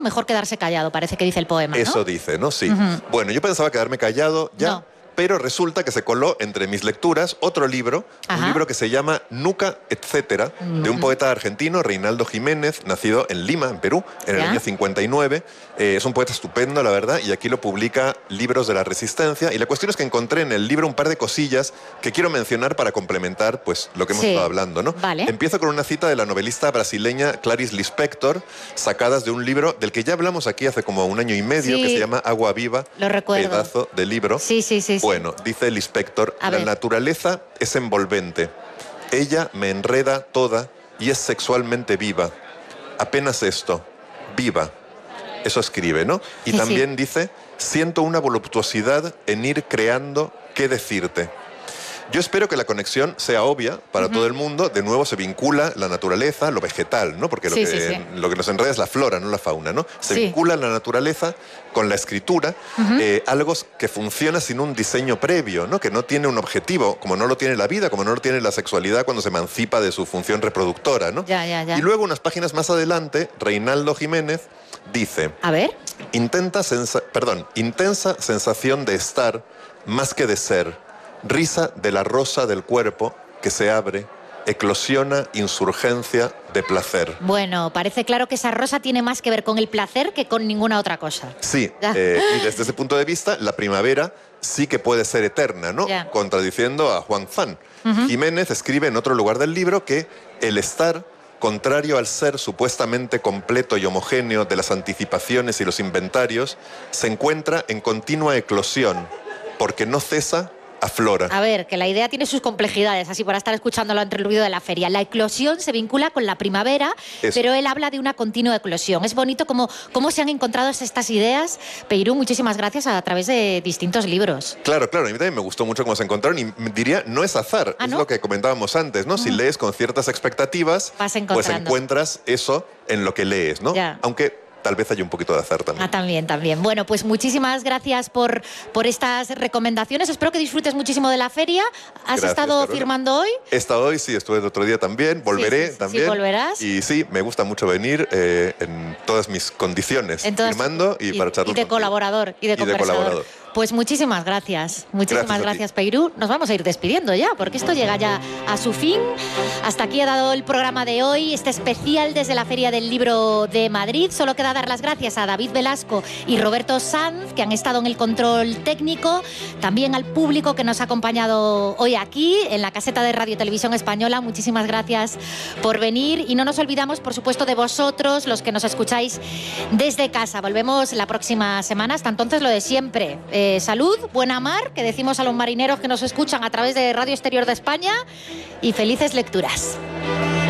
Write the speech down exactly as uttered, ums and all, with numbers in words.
mejor quedarse callado, parece que dice el poema, ¿no? Eso dice, ¿no? Sí. Uh-huh. Bueno, yo pensaba quedarme callado ya, no. pero resulta que se coló entre mis lecturas otro libro, Ajá. un libro que se llama Nuca, etcétera, uh-huh. de un poeta argentino, Reinaldo Jiménez, nacido en Lima, en Perú, en el ¿Ya? año cincuenta y nueve. Eh, es un poeta estupendo, la verdad, y aquí lo publica Libros de la Resistencia. Y la cuestión es que encontré en el libro un par de cosillas que quiero mencionar para complementar pues, lo que hemos sí. estado hablando, ¿no? Vale. Empiezo con una cita de la novelista brasileña Clarice Lispector, sacadas de un libro del que ya hablamos aquí hace como un año y medio, sí. que se llama Agua Viva. Lo recuerdo. Pedazo de libro. Sí, sí, sí. Bueno, dice el inspector, A la ver. naturaleza es envolvente. Ella me enreda toda y es sexualmente viva. Apenas esto, viva. Eso escribe, ¿no? Y sí, también sí. dice, siento una voluptuosidad en ir creando qué decirte. Yo espero que la conexión sea obvia para uh-huh. todo el mundo. De nuevo se vincula la naturaleza, lo vegetal, ¿no? Porque lo, sí, que, sí, sí. lo que nos enreda es la flora, no la fauna, ¿no? Se sí. vincula la naturaleza con la escritura, uh-huh. eh, algo que funciona sin un diseño previo, ¿no? Que no tiene un objetivo, como no lo tiene la vida, como no lo tiene la sexualidad cuando se emancipa de su función reproductora, ¿no? Ya, ya, ya. Y luego, unas páginas más adelante, Reinaldo Jiménez dice... A ver. Intenta sensa- perdón, intensa sensación de estar más que de ser. Risa de la rosa del cuerpo que se abre, eclosiona insurgencia de placer. Bueno, parece claro que esa rosa tiene más que ver con el placer que con ninguna otra cosa. Sí, eh, y desde ese punto de vista, la primavera sí que puede ser eterna, ¿no? Yeah. Contradiciendo a Juan Fan. Uh-huh. Jiménez escribe en otro lugar del libro que el estar, contrario al ser supuestamente completo y homogéneo de las anticipaciones y los inventarios, se encuentra en continua eclosión, porque no cesa, aflora. A ver, que la idea tiene sus complejidades, así para estar escuchándolo entre el ruido de la feria. La eclosión se vincula con la primavera, Eso. pero él habla de una continua eclosión. Es bonito cómo, cómo se han encontrado estas ideas. Peirú, muchísimas gracias a través de distintos libros. Claro, claro, a mí también me gustó mucho cómo se encontraron y diría, no es azar, ¿Ah, es no? lo que comentábamos antes, ¿no? Mm. Si lees con ciertas expectativas, pues encuentras eso en lo que lees, ¿no? Ya. Aunque... tal vez haya un poquito de azar también. Ah, también, también. Bueno, pues muchísimas gracias por, por estas recomendaciones. Espero que disfrutes muchísimo de la feria. ¿Has gracias, estado Carola. firmando hoy? He estado hoy, sí, estuve el otro día también. Volveré sí, sí, sí, también. Sí, volverás. Y sí, me gusta mucho venir eh, en todas mis condiciones. Entonces, firmando y, y para charlar Y de contigo. colaborador. Y de, y de colaborador. Pues muchísimas gracias. Muchísimas gracias, gracias Peirú. Nos vamos a ir despidiendo ya, porque esto llega ya a su fin. Hasta aquí ha dado el programa de hoy, este especial desde la Feria del Libro de Madrid. Solo queda dar las gracias a David Velasco y Roberto Sanz, que han estado en el control técnico. También al público que nos ha acompañado hoy aquí, en la caseta de Radio Televisión Española. Muchísimas gracias por venir. Y no nos olvidamos, por supuesto, de vosotros, los que nos escucháis desde casa. Volvemos la próxima semana. Hasta entonces, lo de siempre. Eh, salud, buena mar, que decimos a los marineros que nos escuchan a través de Radio Exterior de España, y felices lecturas.